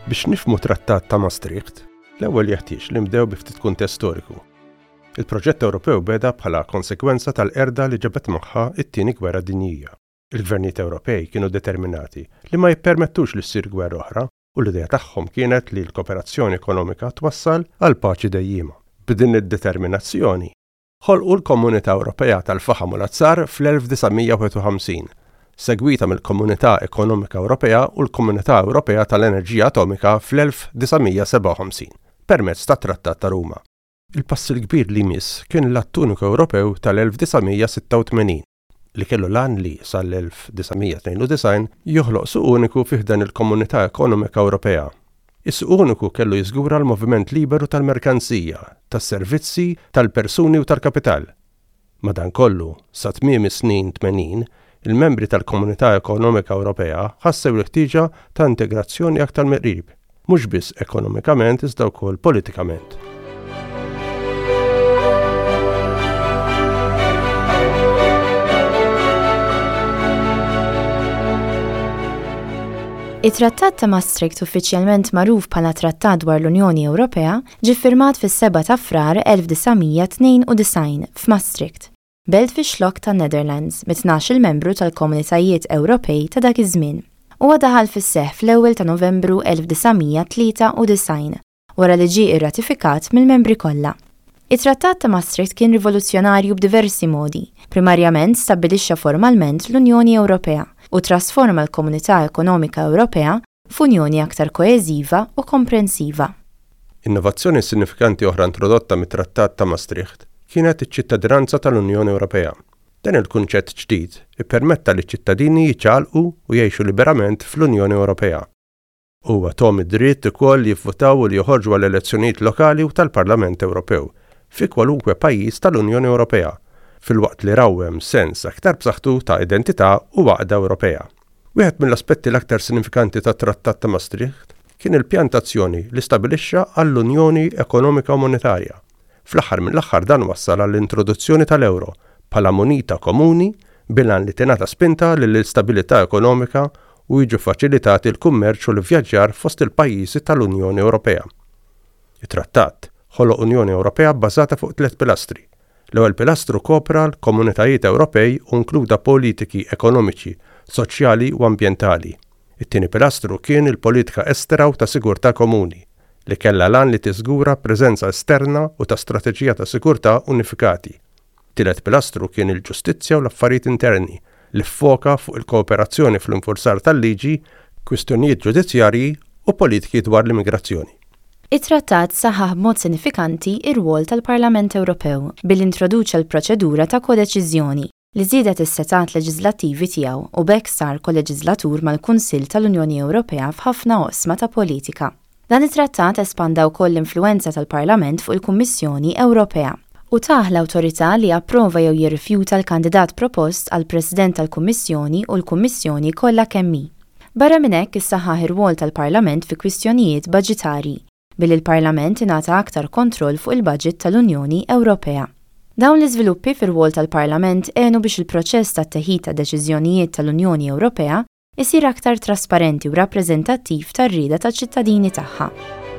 Biex nifhmu Trattat ta' Maastricht, l-ewwel jeħtieġ li nbdew bi ftit kuntest storiku. Il-proġett Ewropew beda bħala konsekwenza tal-qerda li ġabet magħha t-tieni gwerra dinjija. Il-gvernijiet Ewropej kienu determinati li ma jippermettux li ssir gwerra oħra u l-idea tagħhom kienet li l-kooperazzjoni ekonomika twassal għal paċi dejjima. B'din id-determinazzjoni ħolqu l-Komunità Ewropea tal-Faħam u l-Azzar fl-1951, segwita mill-Komunità Ekonomika Ewropea u l-Komunità Ewropea tal-Enerġija Atomika fl-1957, permezz tat Trattat ta' Ruma. Il-pass il-kbir li jmiss kien l-Att Uniku Ewropew tal-1986, li kellu lan li sal-1992 joħloq suq uniku fih dan il-Komunità Ekonomika Ewropea. Is-suq uniku kellu jiżgura l-moviment liberu tal-merkanzija, tas-servizzi, tal-persuni u tal-kapital. Madankollu, sa tmiem is-snin 80, il-membri tal-Komunità Ekonomika Ewropea ħassew l-ħtieġa ta' integrazzjoni aktar miqrib, mhux biss ekonomikament iżda wkoll politikament. Il-Trattat ta' Maastricht, uffiċjalment magħruf bħala Trattat dwar l-Unjoni Ewropea, ġie ffirmat fis-7 ta' Frar 1992 f'Maastricht, belt fix-xlokk tan-Netherlands mit-12 membru tal-Komunitajiet Ewropej ta' dak iż-żmien. Huwa daħal fis-seħħ fl-ewwel ta' Novembru 1993 wara li ġie irratifikat mill-membri kollha. Il-Trattat ta' Maastricht kien rivoluzzjonarju b'diversi modi. Primarjament stabbilixxa formalment l-Unjoni Ewropea u trasforma l-Komunità Ekonomika Ewropea f'unjoni aktar koeżiva u komprensiva. Innovazzjoni sinifikanti oħra introdotta mit-Trattat ta' Maastricht kienet iċ-ċittadinanza tal-Unjoni Ewropea. Dan il-kunċett ġdid ippermetta li ċ-ċittadini jiċċalqu u jgħixu liberament fl-Unjoni Ewropea. Huwa tom id-dritt ukoll li jivvutaw u li joħorġu għall elezzjonijiet lokali u tal-Parlament Ewropew fi kwalunkwe pajjiż tal-Unjoni Ewropea, fil-waqt li rawhem sens aktar b'saħħtu ta' identità u għaqda Ewropea. Wieħed mill-aspetti l-aktar sinifikanti tat-Trattat ta' Maastricht kien il-pjantazzjoni li stabilixxa għall-Unjoni Ekonomika u Monetarja. Fl-aħħar mill-aħħar dan wassal għall-introduzzjoni tal-euro bħala munita komuni bilan li tingħata spinta lill-istabilità ekonomika u jiġu faċilitati l-kummerċ u l-vjaġġar fost il-pajjiżi tal-Unjoni Ewropea. Il-Trattat ħoloq Unjoni Ewropea bbażata fuq 3 pilastri. L-ewwel pilastru kopra l-Komunitajiet Ewropej u inkluda politiki ekonomiċi, soċjali u ambjentali. It-tieni pilastru kien il-politika estera u ta' sigurtà komuni, li kellha lan li tiżgura preżenza esterna u ta' strateġija ta' sigurtà unifikati. Tielet pilastru kien il-ġustizzja u l-affarijiet interni, li ffoka fuq il-kooperazzjoni fl-infurzar tal-liġi, kwistjonijiet ġudizzjarji u politiki dwar l-immigrazzjoni. Il-Trattat saħħaħ b'mod sinifikanti ir-rwol tal-Parlament Ewropew bil-introduċa l-proċedura ta' kodeċiżjoni li żiedet is-setat leġislattivi tiegħu u bekk sar koleġislatur mal-Kunsill tal-Unjoni Ewropea f'ħafna oqsma ta' politika. Dan it-trattat espanda wkoll l-influenza tal-Parlament fuq il-Kummissjoni Ewropea u taħ l-awtorità li approva jew jirrifjuta l-kandidat propost għal President tal-Kummissjoni u l-Kummissjoni kollha kemm hi. Barra minn hekk issaħħaħ ir-rwol tal-Parlament fi kwistjonijiet baġitarji billi l-Parlament ingħata aktar kontroll fuq il-budget tal-Unjoni Ewropea. Dawn l-iżviluppi fir-rwol tal-Parlament għenu biex il-proċess tat-teħid ta' deċiżjonijiet tal-Unjoni Ewropea isir aktar trasparenti u rappreżentattiv tar-rieda taċ-ċittadini tagħha.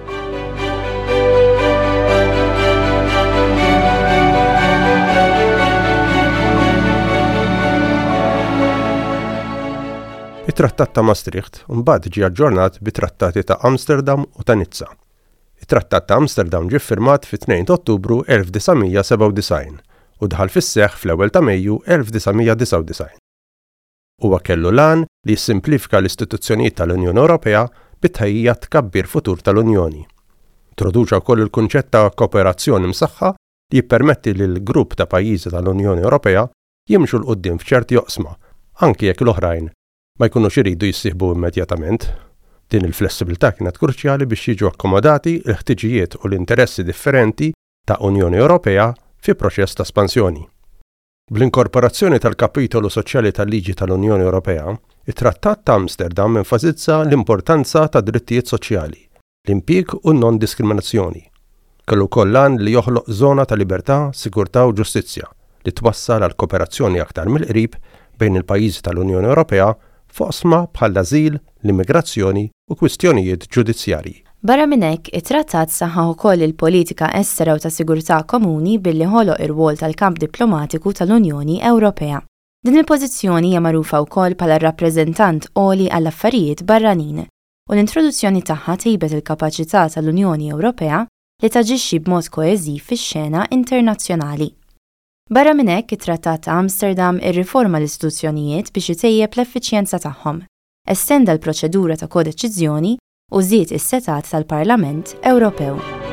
Il-Trattat ta' Maastricht mbagħad ġie aġġornat bit-trattati ta' Amsterdam u ta' Nizza. Il-Trattat ta' Amsterdam ġie ffirmat fit-2 ta' Ottubru 1997 u dħal fis-seħħ fl-ewwel ta' Mejju 1999. Huwa kellu lan li jissimplifika l-istituzzjonijiet tal-Unjoni Ewropea bit-tħejjija tkabbir futur tal-Unjoni. Introduċa wkoll il-kunċett ta' kooperazzjoni msaħħa li jippermetti lil grupp ta' pajjiżi tal-Unjoni Ewropea jimxu l-qudiem f'ċerti oqsma, anke jekk l-oħrajn ma jkunux iridu jissieħbu immedjatament. Din il-flessibilità kienet kruċjali biex jiġu akkomodati l-ħtiġijiet u l-interessi differenti ta' Unjoni Ewropea fi proċess ta' espansjoni. Bl-inkorporazzjoni tal-kapitolu soċjali tal-liġi tal-Unjoni Ewropea, it-Trattat ta' Amsterdam enfasizza l-importanza ta' drittijiet soċjali, l-impjieg u non-diskriminazzjoni. Kellu wkoll lan li joħloq żona ta' libertà, sigurtà u ġustizzja li twassal għal kooperazzjoni aktar mill-qrib bejn il-pajjiżi tal-Unjoni Ewropea f'oqsma bħall-ażil, l-immigrazzjoni u kwistjonijiet ġudizzjarji. Barra minn hekk, it-trattat saħħaħ ukoll il-politika estera u ta' sigurtà komuni billi ħoloq ir-rwol tal-kamp diplomatiku tal-Unjoni Ewropea. Din il-pożizzjoni hija magħrufa wkoll bħala rappreżentant għoli għall-affarijiet barranin u l-introduzzjoni tagħha tejbet il-kapaċità tal-Unjoni Ewropea li taġixxi b'mod koeżiv fix-xena internazzjonali. Barra minn hekk, it-Trattat ta' Amsterdam irriforma l-istituzzjonijiet biex itejjeb l-effiċjenza tagħhom, estenda l-proċedura ta' kodeċiżjoni u żied is-setat tal-Parlament Ewropew.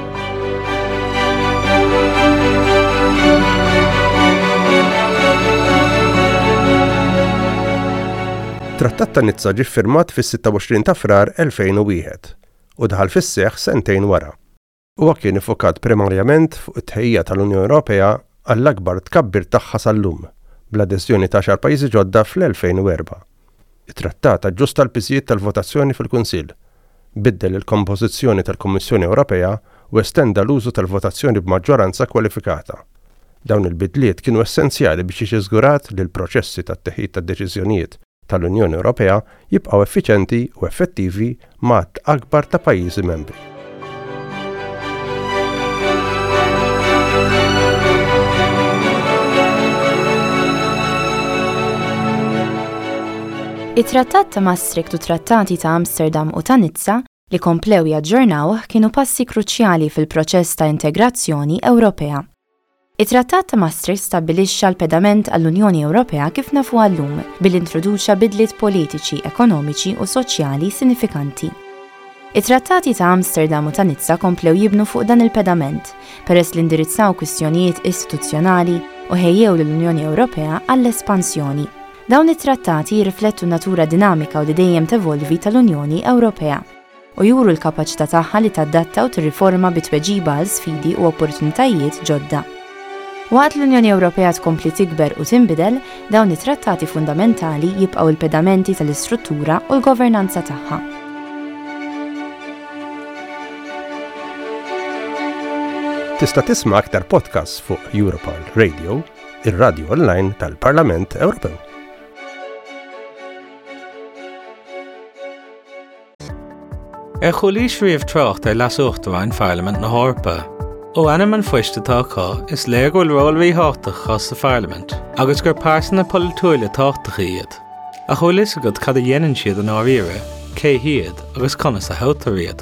Trattat ta' Nizza ġie ffirmat fis-26 ta' Frar 2001 u daħal fis-seħħ sentejn wara. Huwa kien iffokat primarjament fuq it-tħejja tal-Unjoni Ewropea għall-akbar tkabbir tagħha sal-lum, bl-adeżjoni ta' xar pajjiżi ġodda fl-2004. It-trattat aġġusta l-piżijiet tal-votazzjoni fil-Kunsill, biddel il-kompożizzjoni tal-Kummissjoni Ewropea u estenda l-użu tal-votazzjoni b'maġġoranza kwalifikata. Dawn il-bidliet kienu essenzjali biex jiġi żgurat li l-proċessi tat-teħid tad-deċiżjonijiet tal-Unjoni Ewropea jibqgħu effiċjenti u effettivi mat akbar ta' pajjiżi membri. It-Trattat ta' Maastricht u trattati ta' Amsterdam u ta' Nizza li komplew jaġġornawh kienu passi kruċjali fil-proċess ta' integrazzjoni Ewropea. It-Trattat ta' Maastricht stabbilixxa l-pedament għall-Unjoni Ewropea kif nafuha llum bil-introduċa bidliet politiċi, ekonomiċi u soċjali sinifikanti. It-Trattati ta' Amsterdam u ta' Nizza komplew jibnu fuq dan il-pedament peress li indirizzaw kwistjonijiet istituzzjonali u ħejjew lill-Unjoni Ewropea għall-espansjoni. Dawn it-trattati jirriflettu natura dinamika u li dejjem tevolvi tal-Unjoni Ewropea u juru l-kapaċità tagħha li tadatta u tirriforma bitweġiba għal sfidi u opportunitajiet ġodda. Waqt l-Unjoni Ewropea tkompli tikber u tinbidel, dawn it-trattati fundamentali jibqgħu l-pedamenti tal-istruttura u l-governanza tagħha. Tista' tisma' aktar podcasts fuq Europol Radio, ir-radju online tal-Parlament Ewropew. Chulís riamh trocht lasúchtúin Parliament na Hórpa. Ó anam an foiste tácha is léir go rólraí háach chas sa Parliament, agus gur pásan na polúile táchtach iad. A chulís agad cad a dhéanann siad an áíire, cé hiad agus conas a hátar iad.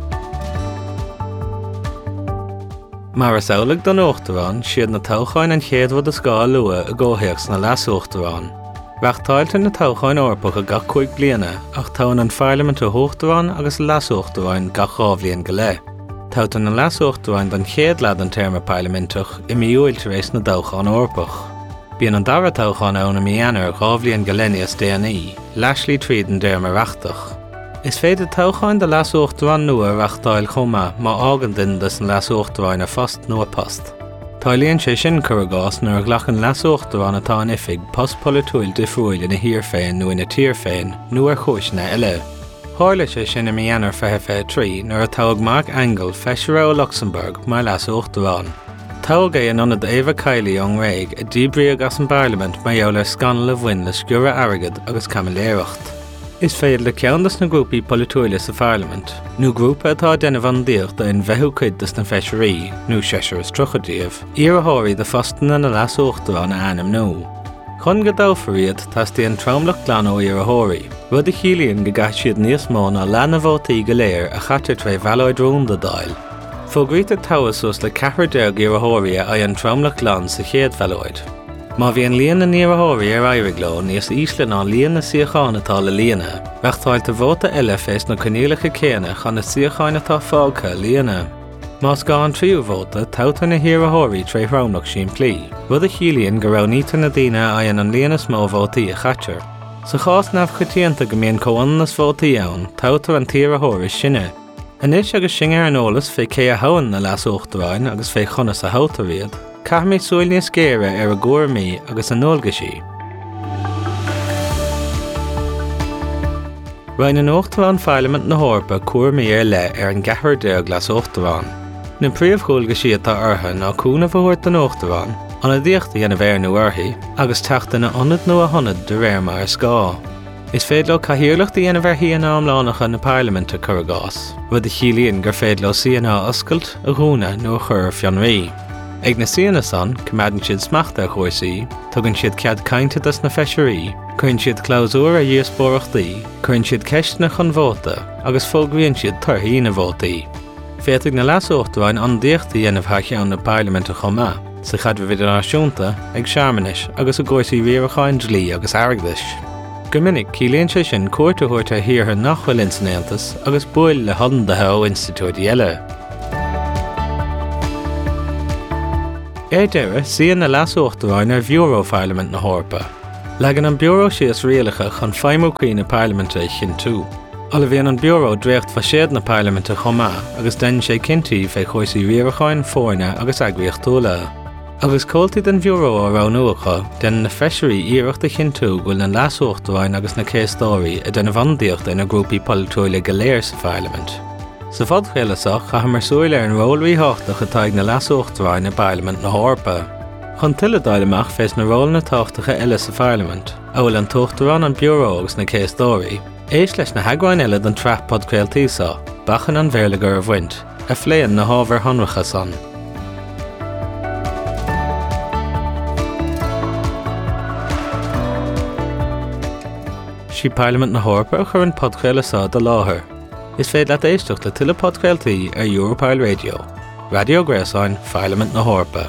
Mar is eolag don Uachtarán siad na tócháin an chéadhad a scáil lua a ggóthaíochs na lasúchtúin. Bheachtáilte na tócháin orpach a gach 5 bliana ach táin an Parliament a Uachtarán agus lasúchtúin gach 8 bliain go le. Táta na lasúchtúin don chéad lead an terma parlamentach I miúilte rééis na dócháin orpach. Bíon an dara tócháin ón am íanaar 8 bliain go lennias déanaí, leislí tríd an derma reachtach. Is féidir tócháin de lasúchtúin nua reachtáil chuma má ágan din dus an lasúchtúin a fast nua post. Táilíonn sé sin curagás nuair ghlachan lasúchtúin atá an ifig post polúil difriúil ina hir féin nó ina tír féin nuair chúisna eile. Hála sé sin am íanaar fethe trí nuair atá ag Mark Engel feisire ó Luxemburg mar lasúchtúin. Tág é an anad Eva Kaili an réig a díbrí agus an Parliament mar eolar scanal a bhain le sciúra airgid agus camiléireacht. Is féad le ceannas na grúpaí polúile sa Parliament, nó grúpa atá déanamh an díocht in bheithú cuidas na feisirí, nó séisiir is trochadíomh, iartháirí de fostan na lasúchtúin a anam nó. Chun go dáfaríad tastíonn trámlach glan ó iartháirí, rud a chiallaíonn go gait siad níos mó na leanna bhótaí go léir a chatar tre bhealóid rúnda dáil. Fógrítear táhasos le 40 iartháirí a an trámlach glan sa chéad bhealóid. Má bhíon líon na iartháirí ar éirigló níos ísle ná líon na síocháin atá le líana, bheachtáilte bhóta eile fés na conílacha céanna chun na síocháin atá fágcha líana. Más gá an tríú bhóta táta na iartháirí tre thromlach sin plí, rud a chiallaíonn go raibh níta na daoine an líana smó bhótaí a chatar. Sa chás nabh chutíanta go mbíonn comhain nas bhótaí ann, táta an tíartháirí sinne. Anis agus sin ar an ólas fé cé a hain na lasúchtúin agus fé chonas a hátaríad. Caithmí súil níos géire ar a gcuairmí agus an nólgaisí. Rainn an Uachtarán Parliament na Hórpa cuairmí ar le ar an gcathair deag lasúchtúin. Na príomhchúilgaisí atá ortha ná cúna bhúirt an Uachtarán, an a dtíochta dhéanamh ar nó orthaí, agus teachta na ionad nó a honad de réir mar scá. Is féadló cahiúlacht dhéana bhar híana amlánacha na Parliamente curagás, rud a chialaíonn gur féadló síana oscailt a dhúna nó chur fionraí. Ag na síana san, cuimeadann siad smeachta a chóirsaí, tugann siad cead caintetas na feisirí, chuinn siad clásúr a díospóireachtaí, chuinn siad ceistna chun vóta, agus fógraíonn siad torthaí na vótaí. Féadfaidh na leasúachtaráin an-díochtaí dhéanamh cheann na Parliamente chomh sa chadmh federáisiúnta ag seamanais agus a gcóirsaí riaracháin dlí agus airgdais. Go minic ciallaíonn sé sin cuairteúirte thiartha nach bhfuil insannéantas agus buail le hondathe ó institúidí eile. Deire síon na leasúachtaráin ar Bureau Parliament na Hórpa. Legan an Bureau síos rialacha chun feidhmiúchaí na Parliamente chin tú. Alla bhíonn an Bureau dréocht faisiad na Parliamente chomh agus den sé cinntií fé chóirsaí riaracháin fórne agus agríochtóla. Agus cóiltaí den Bureau á ránúacha den na feisirí iireachta chin tú bhfuil na leasúachtaráin agus na céastóirí a den bhandíocht in na grúpaí polúla go léir sa Parliament. Sa fad chéileach cha mar súil ar an rólraí háchtach atá ag na leasúachtaráin na Parliament na Hórpa. Chun tuiledáileach fés na ról na táchtacha eile sa Parliament, a bhfuil an tuachtarán an Bureau agus na céastóirí, éis leis na heagháin eile den trethpod craoltaíosa, bachan an bhéirlagar a bhaint, a phléann na hábhar honracha san. Sí Parliament na Hórpa chur an podcréalasa de láthair. Is féad le éisteach le tuile podcréaltaí ar Europol Radio. Radio Gréasáin, Parliament na Hórpa.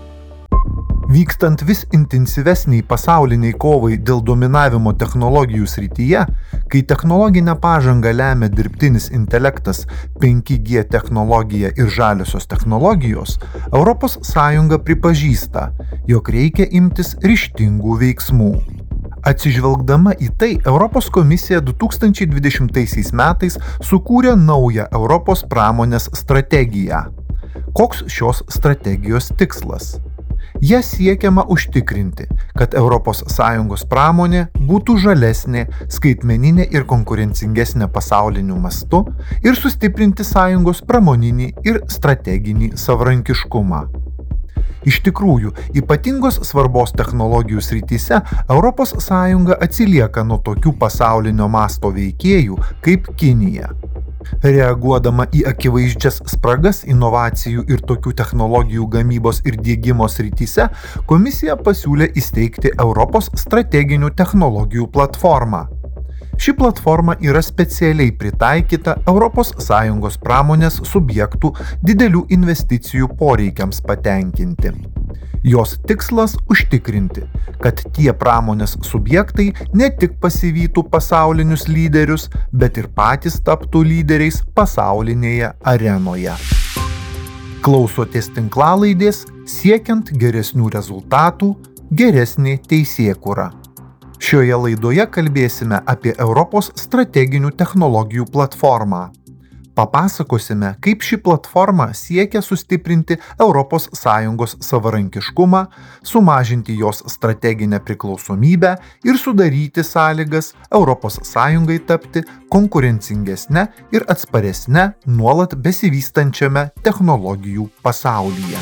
Vykstant vis intensyvesniai pasauliniai kovai dėl dominavimo technologijų srityje, kai technologinę pažangą lemia dirbtinis intelektas, 5G technologija ir žaliosios technologijos, Europos Sąjunga pripažįsta, jog reikia imtis ryžtingų veiksmų. Atsižvelgdama į tai, Europos komisija 2020 metais sukūrė naują Europos pramonės strategiją. Koks šios strategijos tikslas? Ja siekiama užtikrinti, kad ES pramonė būtų žalesnė, skaitmeninė ir konkurencingesnė pasauliniu mastu ir sustiprinti sąjungos pramoninį ir strateginį savarankiškumą. Iš tikrųjų, ypatingos svarbos technologijų srityse ES atsilieka nuo tokių pasaulinio masto veikėjų kaip Kinija. Reaguodama į akivaizdžias spragas inovacijų ir tokių technologijų gamybos ir diegimo srityse, komisija pasiūlė įsteigti Europos strateginių technologijų platformą. Ši platforma yra specialiai pritaikyta ES pramonės subjektų didelių investicijų poreikiams patenkinti. Jos tikslas užtikrinti, kad tie pramonės subjektai ne tik pasivytų pasaulinius lyderius, bet ir patys taptų lyderiais pasaulinėje arenoje. Klausotės tinklalaidės siekiant geresnių rezultatų, geresnė teisėkūra. Šioje laidoje kalbėsime apie Europos strateginių technologijų platformą. Papasakosime, kaip ši platforma siekia sustiprinti ES savarankiškumą, sumažinti jos strateginę priklausomybę ir sudaryti sąlygas ES tapti konkurencingesne ir atsparesne nuolat besivystančiame technologijų pasaulyje.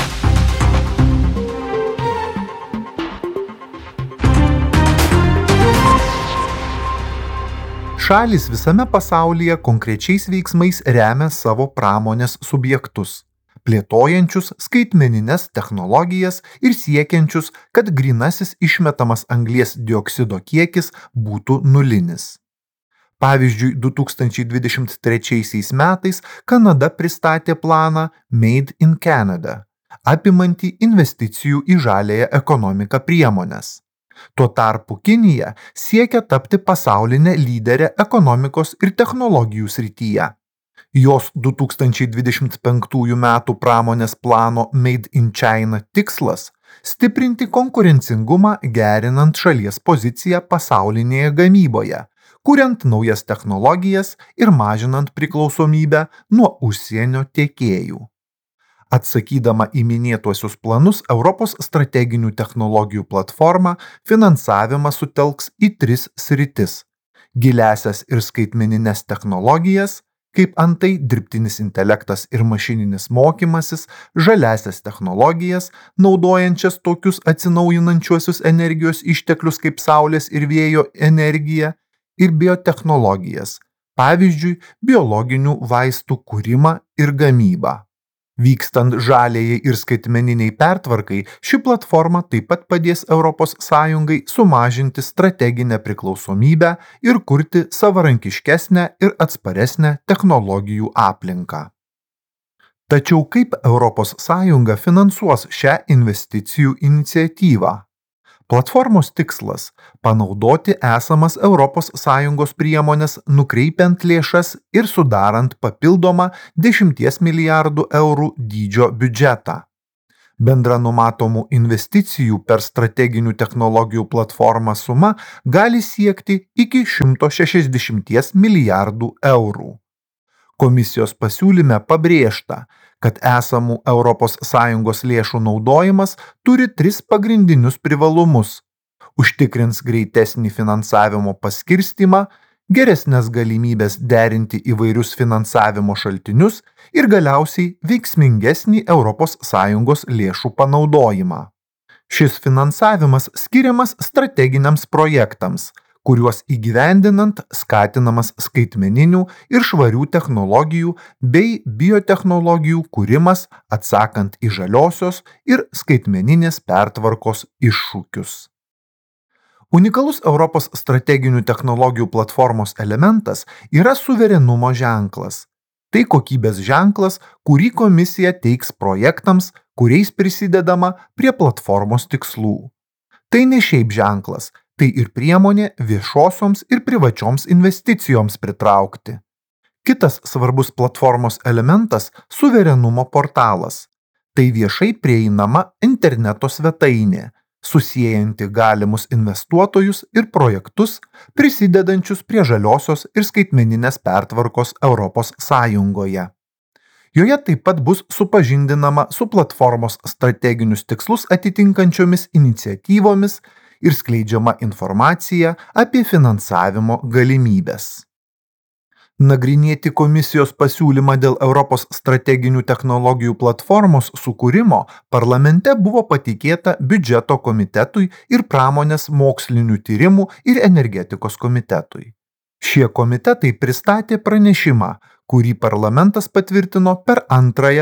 Šalys visame pasaulyje konkrečiais veiksmais remia savo pramonės subjektus, plėtojančius skaitmenines technologijas ir siekiančius, kad grynasis išmetamas anglies dioksido kiekis būtų nulinis. Pavyzdžiui, 2023 metais Kanada pristatė planą Made in Canada, apimantį investicijų į žaliąją ekonomiką priemones. Tuo tarpu Kinija siekia tapti pasaulinę lyderę ekonomikos ir technologijų srityje. Jos 2025 metų pramonės plano Made in China tikslas – stiprinti konkurencingumą gerinant šalies poziciją pasaulinėje gamyboje, kuriant naujas technologijas ir mažinant priklausomybę nuo užsienio tiekėjų. Atsakydama į minėtuosius planus, Europos strateginių technologijų platforma finansavimą sutelks į 3 sritis – giliasias ir skaitmenines technologijas, kaip antai dirbtinis intelektas ir mašininis mokymasis, žaliasias technologijas, naudojančias tokius atsinaujinančiuosius energijos išteklius kaip saulės ir vėjo energiją, ir biotechnologijas, pavyzdžiui, biologinių vaistų kūrimą ir gamybą. Vykstant žaliajai ir skaitmeniniai pertvarkai, ši platforma taip pat padės ES sumažinti strateginę priklausomybę ir kurti savarankiškesnę ir atsparesnę technologijų aplinką. Tačiau kaip ES finansuos šią investicijų iniciatyvą? Platformos tikslas – panaudoti esamas ES priemonės, nukreipiant lėšas ir sudarant papildomą 10 milijardų eurų dydžio biudžetą. Bendra numatomų investicijų per strateginių technologijų platformą suma gali siekti iki 160 milijardų eurų. Komisijos pasiūlyme pabrėžta, kad esamų ES lėšų naudojimas turi 3 pagrindinius privalumus – užtikrins greitesnį finansavimo paskirstymą, geresnės galimybės derinti įvairius finansavimo šaltinius ir galiausiai veiksmingesnį ES lėšų panaudojimą. Šis finansavimas skiriamas strateginiams projektams, kuriuos įgyvendinant skatinamas skaitmeninių ir švarių technologijų bei biotechnologijų kūrimas atsakant į žaliosios ir skaitmeninės pertvarkos iššūkius. Unikalus Europos strateginių technologijų platformos elementas yra suverenumo ženklas. Tai kokybės ženklas, kurį komisija teiks projektams, kuriais prisidedama prie platformos tikslų. Tai ne šiaip ženklas, tai ir priemonė viešosioms ir privačioms investicijoms pritraukti. Kitas svarbus platformos elementas – suverenumo portalas. Tai viešai prieinama interneto svetainė, susiejanti galimus investuotojus ir projektus, prisidedančius prie žaliosios ir skaitmeninės pertvarkos ES. Joje taip pat bus supažindinama su platformos strateginius tikslus atitinkančiomis iniciatyvomis ir skleidžiama informacija apie finansavimo galimybės. Nagrinėti komisijos pasiūlymą dėl Europos strateginių technologijų platformos sukūrimo parlamente buvo patikėta biudžeto komitetui ir pramonės mokslinių tyrimų ir energetikos komitetui. Šie komitetai pristatė pranešimą, kurį parlamentas patvirtino per antrąją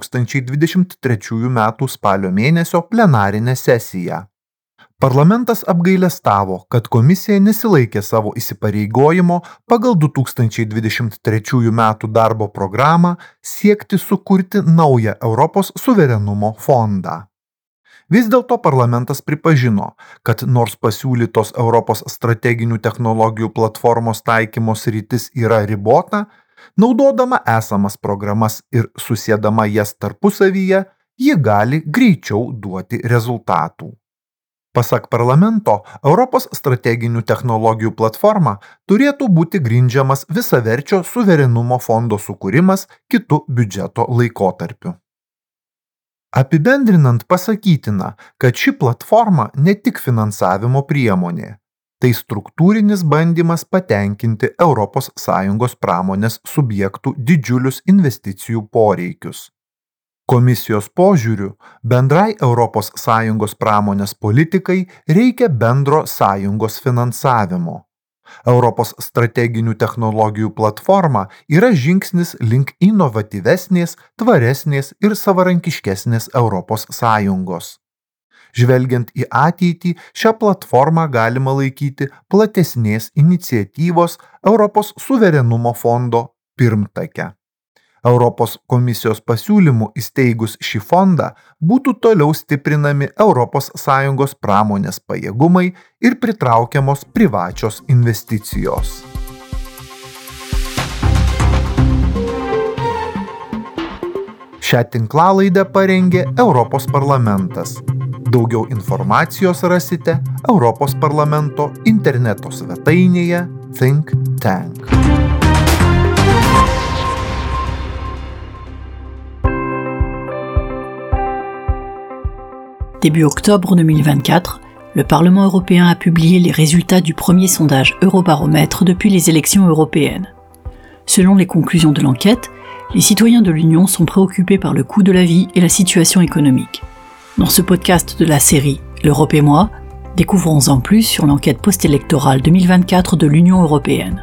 2023 m. spalio mėnesio plenarinę sesiją. Parlamentas apgailestavo, kad komisija nesilaikė savo įsipareigojimo pagal 2023 m. darbo programą siekti sukurti naują Europos suverenumo fondą. Vis dėlto parlamentas pripažino, kad nors pasiūlytos Europos strateginių technologijų platformos taikymo sritis yra ribota, naudodama esamas programas ir susiedama jas tarpusavyje, ji gali greičiau duoti rezultatų. Pasak parlamento, Europos strateginių technologijų platforma turėtų būti grindžiamas visaverčio suverenumo fondo sukūrimas kitu biudžeto laikotarpiu. Apibendrinant pasakytina, kad ši platforma ne tik finansavimo priemonė, tai struktūrinis bandymas patenkinti ES pramonės subjektų didžiulius investicijų poreikius. Komisijos požiūriu, bendrai ES pramonės politikai reikia bendro sąjungos finansavimo. Europos strateginių technologijų platforma yra žingsnis link inovatyvesnės, tvaresnės ir savarankiškesnės ES. Žvelgiant į ateitį, šią platformą galima laikyti platesnės iniciatyvos Europos suverenumo fondo pirmtake. Europos komisijos pasiūlymų įsteigus šį fondą būtų toliau stiprinami ES pramonės pajėgumai ir pritraukiamos privačios investicijos. Šią tinklalaidę parengė Europos parlamentas. Daugiau informacijos rasite Europos parlamento interneto svetainėje Think Tank. Début octobre 2024, le Parlement européen a publié les résultats du premier sondage Eurobaromètre depuis les élections européennes. Selon les conclusions de l'enquête, les citoyens de l'Union sont préoccupés par le coût de la vie et la situation économique. Dans ce podcast de la série « L'Europe et moi », Découvrons-en plus sur l'enquête post-électorale 2024 de l'Union européenne.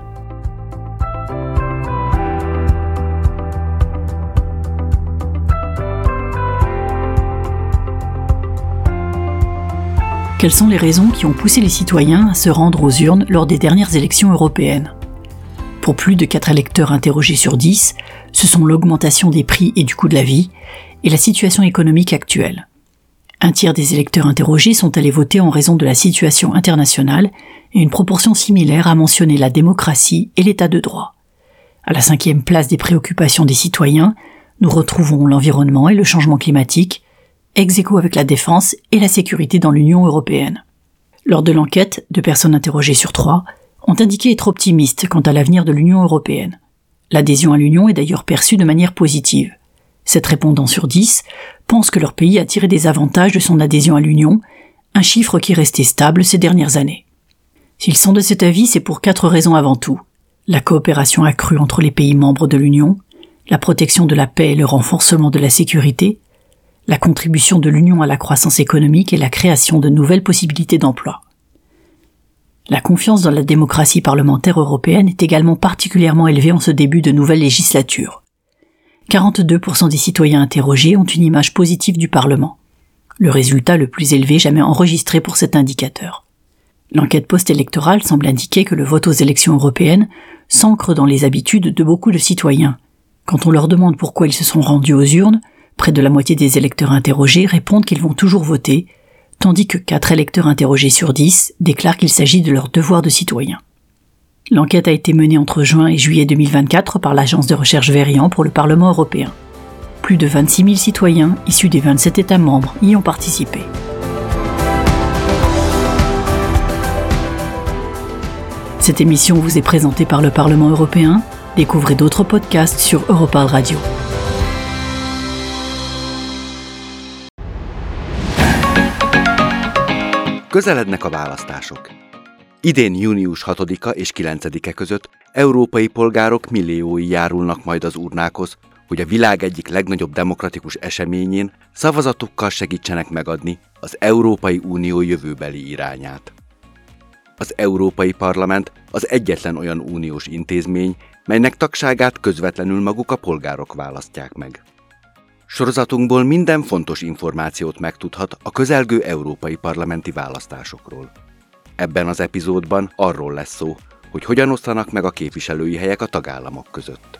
Quelles sont les raisons qui ont poussé les citoyens à se rendre aux urnes lors des dernières élections européennes ? Pour plus de 4 électeurs interrogés sur 10, ce sont l'augmentation des prix et du coût de la vie et la situation économique actuelle. Un tiers des électeurs interrogés sont allés voter en raison de la situation internationale et une proportion similaire a mentionné la démocratie et l'état de droit. À la 5e place des préoccupations des citoyens, nous retrouvons l'environnement et le changement climatique, ex-aequo avec la défense et la sécurité dans l'Union européenne. Lors de l'enquête, 2 personnes interrogées sur 3 ont indiqué être optimistes quant à l'avenir de l'Union européenne. L'adhésion à l'Union est d'ailleurs perçue de manière positive. 7 répondants sur 10 pensent que leur pays a tiré des avantages de son adhésion à l'Union, un chiffre qui est resté stable ces dernières années. S'ils sont de cet avis, c'est pour 4 raisons avant tout. La coopération accrue entre les pays membres de l'Union, la protection de la paix et le renforcement de la sécurité, la contribution de l'Union à la croissance économique et la création de nouvelles possibilités d'emploi. La confiance dans la démocratie parlementaire européenne est également particulièrement élevée en ce début de nouvelle législature. 42% des citoyens interrogés ont une image positive du Parlement, le résultat le plus élevé jamais enregistré pour cet indicateur. L'enquête post-électorale semble indiquer que le vote aux élections européennes s'ancre dans les habitudes de beaucoup de citoyens. Quand on leur demande pourquoi ils se sont rendus aux urnes, près de la moitié des électeurs interrogés répondent qu'ils vont toujours voter, tandis que 4 électeurs interrogés sur 10 déclarent qu'il s'agit de leur devoir de citoyen. L'enquête a été menée entre juin et juillet 2024 par l'agence de recherche Verian pour le Parlement européen. Plus de 26 000 citoyens issus des 27 États membres y ont participé. Cette émission vous est présentée par le Parlement européen. Découvrez d'autres podcasts sur Europarl Radio. Közelednek a választások. Idén június 6-a és 9-e között európai polgárok milliói járulnak majd az urnákhoz, hogy a világ egyik legnagyobb demokratikus eseményén szavazatukkal segítsenek megadni az Európai Unió jövőbeli irányát. Az Európai Parlament az egyetlen olyan uniós intézmény, melynek tagságát közvetlenül maguk a polgárok választják meg. Sorozatunkból minden fontos információt megtudhat a közelgő európai parlamenti választásokról. Ebben az epizódban arról lesz szó, hogy hogyan osztanak meg a képviselői helyek a tagállamok között.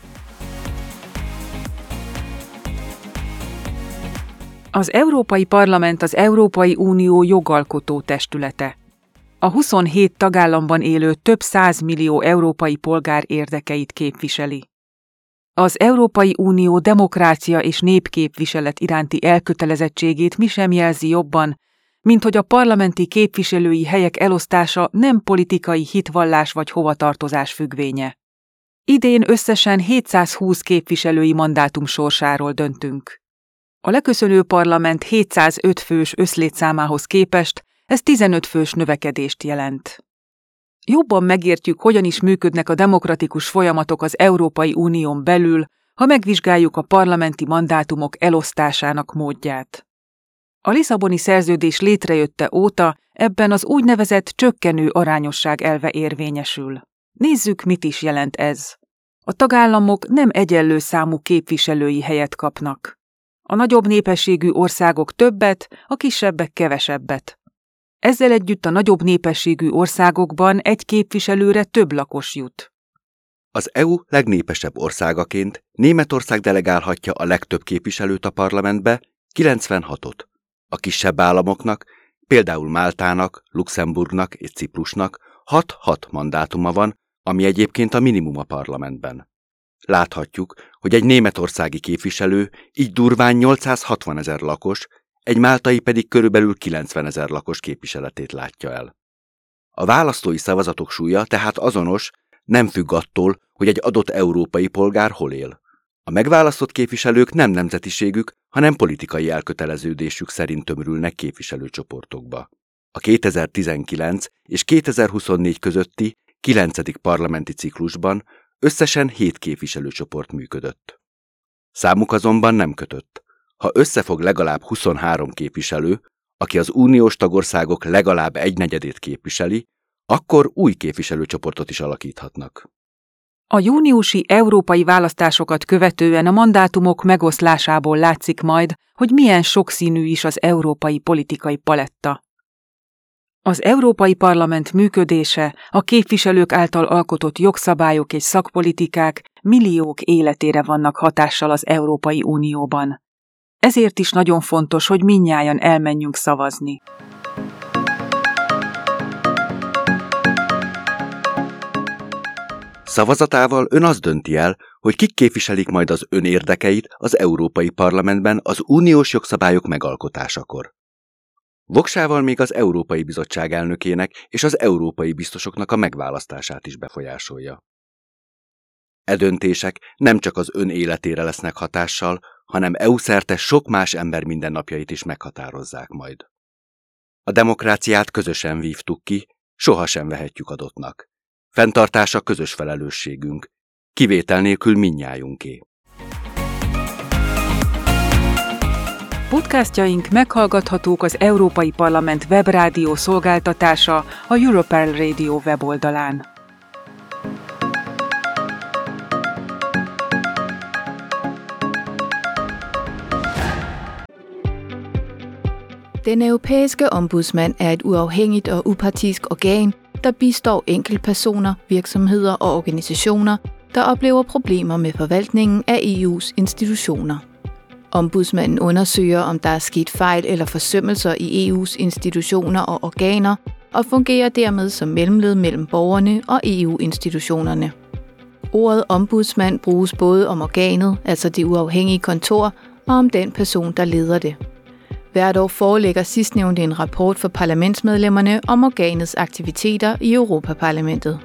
Az Európai Parlament az Európai Unió jogalkotó testülete. A 27 tagállamban élő több 100 millió európai polgár érdekeit képviseli. Az Európai Unió demokrácia és népképviselet iránti elkötelezettségét mi sem jelzi jobban, mint hogy a parlamenti képviselői helyek elosztása nem politikai hitvallás vagy hovatartozás függvénye. Idén összesen 720 képviselői mandátum sorsáról döntünk. A leköszönő parlament 705 fős összlétszámához képest ez 15 fős növekedést jelent. Jobban megértjük, hogyan is működnek a demokratikus folyamatok az Európai Unión belül, ha megvizsgáljuk a parlamenti mandátumok elosztásának módját. A Lisszaboni Szerződés létrejötte óta ebben az úgynevezett csökkenő arányosság elve érvényesül. Nézzük, mit is jelent ez. A tagállamok nem egyenlő számú képviselői helyet kapnak. A nagyobb népességű országok többet, a kisebbek kevesebbet. Ezzel együtt a nagyobb népességű országokban egy képviselőre több lakos jut. Az EU legnépesebb országaként Németország delegálhatja a legtöbb képviselőt a parlamentbe, 96-ot. A kisebb államoknak, például Máltának, Luxemburgnak és Ciprusnak 6-6 mandátuma van, ami egyébként a minimum a parlamentben. Láthatjuk, hogy egy németországi képviselő így durván 860 000 lakos, egy máltai pedig körülbelül 90 000 lakos képviseletét látja el. A választói szavazatok súlya tehát azonos, nem függ attól, hogy egy adott európai polgár hol él. A megválasztott képviselők nem nemzetiségük, hanem politikai elköteleződésük szerint tömörülnek képviselőcsoportokba. A 2019 és 2024 közötti 9. parlamenti ciklusban összesen 7 képviselőcsoport működött. Számuk azonban nem kötött. Ha összefog legalább 23 képviselő, aki az uniós tagországok legalább 1/4 képviseli, akkor új képviselőcsoportot is alakíthatnak. A júniusi európai választásokat követően a mandátumok megoszlásából látszik majd, hogy milyen sokszínű is az európai politikai paletta. Az Európai Parlament működése, a képviselők által alkotott jogszabályok és szakpolitikák milliók életére vannak hatással az Európai Unióban. Ezért is nagyon fontos, hogy mindnyájan elmenjünk szavazni. Szavazatával ön azt dönti el, hogy kik képviselik majd az ön érdekeit az Európai Parlamentben az uniós jogszabályok megalkotásakor. Voksával még az Európai Bizottság elnökének és az európai biztosoknak a megválasztását is befolyásolja. E döntések nem csak az ön életére lesznek hatással, hanem EU-szerte sok más ember mindennapjait is meghatározzák majd. A demokráciát közösen vívtuk ki, sohasem vehetjük adottnak. Fenntartása közös felelősségünk, kivétel nélkül mindnyájunké. Podcastjaink meghallgathatók az Európai Parlament webrádió szolgáltatása a Europarl Radio weboldalán. Den europæiske ombudsmand er et uafhængigt og upartisk organ, der bistår enkeltpersoner, virksomheder og organisationer, der oplever problemer med forvaltningen af EU's institutioner. Ombudsmanden undersøger, om der er sket fejl eller forsømmelser i EU's institutioner og organer, og fungerer dermed som mellemled mellem borgerne og EU-institutionerne. Ordet ombudsmand bruges både om organet, altså det uafhængige kontor, og om den person, der leder det. Hvert år forelægger sidstnævnte en rapport for parlamentsmedlemmerne om organets aktiviteter i Europaparlamentet.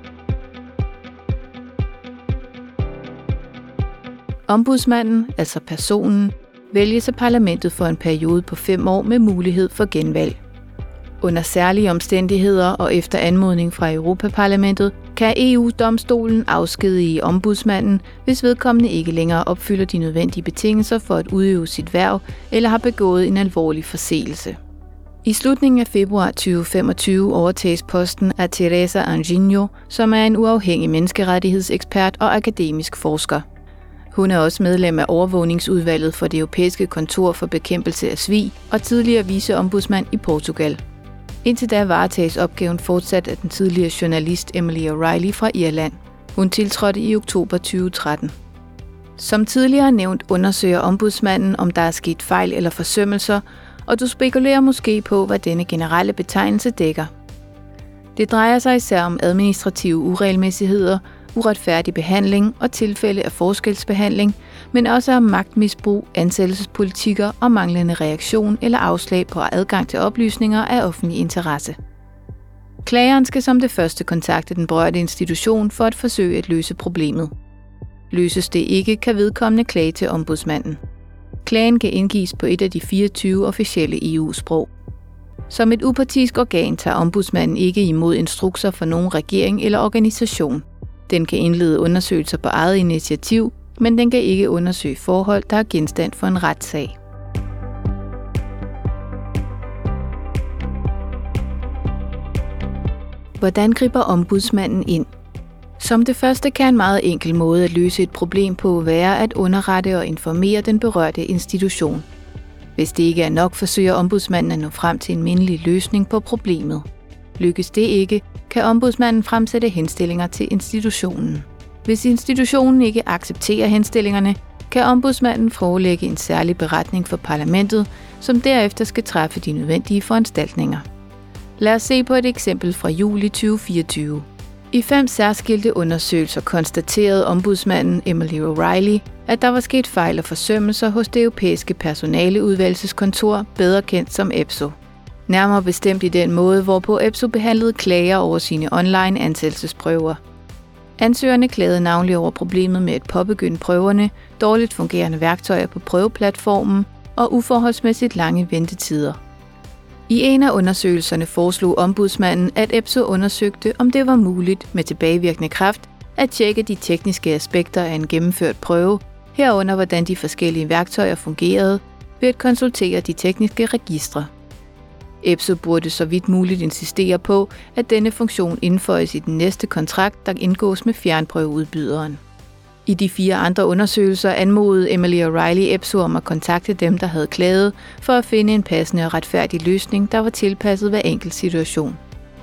Ombudsmanden, altså personen, vælges af parlamentet for en periode på 5 år med mulighed for genvalg. Under særlige omstændigheder og efter anmodning fra Europaparlamentet kan EU-domstolen afskedige ombudsmanden, hvis vedkommende ikke længere opfylder de nødvendige betingelser for at udøve sit hverv eller har begået en alvorlig forseelse. I slutningen af februar 2025 overtages posten af Teresa Anjinho, som er en uafhængig menneskerettighedsekspert og akademisk forsker. Hun er også medlem af overvågningsudvalget for det europæiske kontor for bekæmpelse af svig og tidligere viceombudsmand i Portugal. Indtil da varetages opgaven fortsat af den tidligere journalist Emily O'Reilly fra Irland. Hun tiltrådte i oktober 2013. Som tidligere nævnt undersøger ombudsmanden, om der er sket fejl eller forsømmelser, og du spekulerer måske på, hvad denne generelle betegnelse dækker. Det drejer sig især om administrative uregelmæssigheder, uretfærdig behandling og tilfælde af forskelsbehandling, men også om magtmisbrug, ansættelsespolitikker og manglende reaktion eller afslag på adgang til oplysninger af offentlig interesse. Klageren skal som det første kontakte den berørte institution for at forsøge at løse problemet. Løses det ikke, kan vedkommende klage til ombudsmanden. Klagen kan indgives på et af de 24 officielle EU-sprog. Som et upartisk organ tager ombudsmanden ikke imod instrukser fra nogen regering eller organisation. Den kan indlede undersøgelser på eget initiativ, men den kan ikke undersøge forhold, der er genstand for en retssag. Hvordan griber ombudsmanden ind? Som det første kan en meget enkel måde at løse et problem på være at underrette og informere den berørte institution. Hvis det ikke er nok, forsøger ombudsmanden at nå frem til en mindelig løsning på problemet. Lykkes det ikke, kan ombudsmanden fremsætte henstillinger til institutionen. Hvis institutionen ikke accepterer henstillingerne, kan ombudsmanden forelægge en særlig beretning for parlamentet, som derefter skal træffe de nødvendige foranstaltninger. Lad os se på et eksempel fra juli 2024. I 5 særskilte undersøgelser konstaterede ombudsmanden Emily O'Reilly, at der var sket fejl og forsømmelser hos det europæiske personaleudvalgelseskontor, bedre kendt som EPSO. Nærmere bestemt i den måde, hvorpå EPSO behandlede klager over sine online ansættelsesprøver. Ansøgerne klagede navnlig over problemet med at påbegynde prøverne, dårligt fungerende værktøjer på prøveplatformen og uforholdsmæssigt lange ventetider. I en af undersøgelserne foreslog ombudsmanden, at EPSO undersøgte, om det var muligt med tilbagevirkende kraft at tjekke de tekniske aspekter af en gennemført prøve, herunder hvordan de forskellige værktøjer fungerede, ved at konsultere de tekniske registre. EPSO burde så vidt muligt insistere på, at denne funktion indføjes i den næste kontrakt, der indgås med fjernprøveudbyderen. I de 4 andre undersøgelser anmodede Emily O'Reilly EPSO om at kontakte dem, der havde klaget, for at finde en passende og retfærdig løsning, der var tilpasset hver enkelt situation.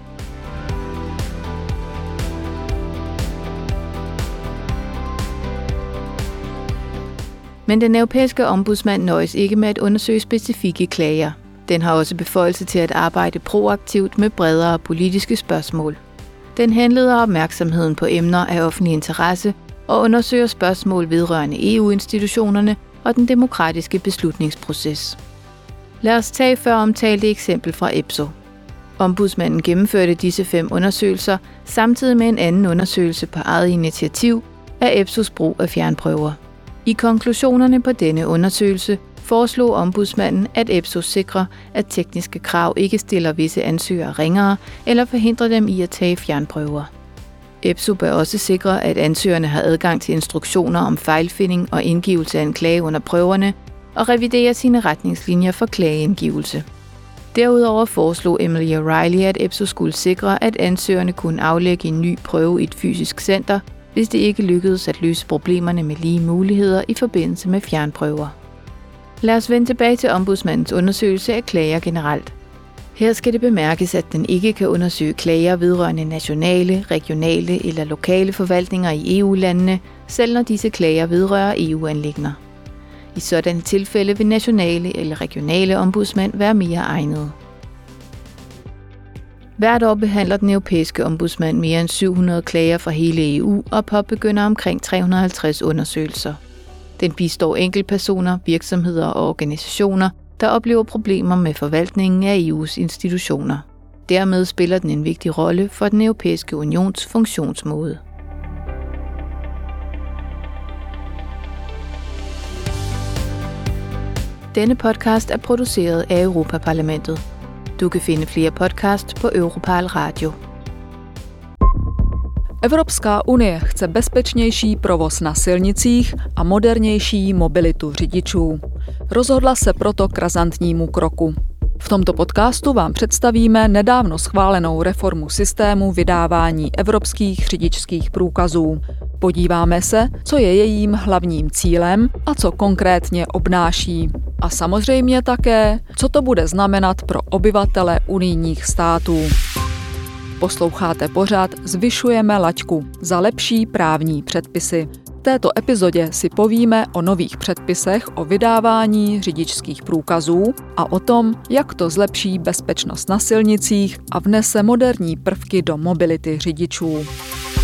Men den europæiske ombudsmand nøjes ikke med at undersøge specifikke klager. Den har også beføjelse til at arbejde proaktivt med bredere politiske spørgsmål. Den henleder opmærksomheden på emner af offentlig interesse og undersøger spørgsmål vedrørende EU-institutionerne og den demokratiske beslutningsproces. Lad os tage før omtalte eksempel fra EPSO. Ombudsmanden gennemførte disse 5 undersøgelser samtidig med en anden undersøgelse på eget initiativ af EPSOs brug af fjernprøver. I konklusionerne på denne undersøgelse foreslog ombudsmanden, at EPSO sikrer, at tekniske krav ikke stiller visse ansøgere ringere eller forhindrer dem i at tage fjernprøver. EPSO bør også sikre, at ansøgerne har adgang til instruktioner om fejlfinding og indgivelse af en klage under prøverne og revidere sine retningslinjer for klageindgivelse. Derudover foreslog Emily O'Reilly, at EPSO skulle sikre, at ansøgerne kunne aflægge en ny prøve i et fysisk center, hvis det ikke lykkedes at løse problemerne med lige muligheder i forbindelse med fjernprøver. Lad os vende tilbage til ombudsmandens undersøgelse af klager generelt. Her skal det bemærkes, at den ikke kan undersøge klager vedrørende nationale, regionale eller lokale forvaltninger i EU-landene, selv når disse klager vedrører EU-anliggender. I sådanne tilfælde vil nationale eller regionale ombudsmænd være mere egnede. Hvert år behandler den europæiske ombudsmand mere end 700 klager fra hele EU og påbegynder omkring 350 undersøgelser. Den bistår enkeltpersoner, virksomheder og organisationer, der oplever problemer med forvaltningen af EU's institutioner. Dermed spiller den en vigtig rolle for den europæiske unions funktionsmåde. Denne podcast er produceret af Europa-Parlamentet. Du kan finde flere podcast på Europal Radio. Evropská unie chce bezpečnější provoz na silnicích a modernější mobilitu řidičů. Rozhodla se proto k razantnímu kroku. V tomto podcastu vám představíme nedávno schválenou reformu systému vydávání evropských řidičských průkazů. Podíváme se, co je jejím hlavním cílem a co konkrétně obnáší. A samozřejmě také, co to bude znamenat pro obyvatele unijních států. Posloucháte pořad Zvyšujeme laťku za lepší právní předpisy. V této epizodě si povíme o nových předpisech o vydávání řidičských průkazů a o tom, jak to zlepší bezpečnost na silnicích a vnese moderní prvky do mobility řidičů.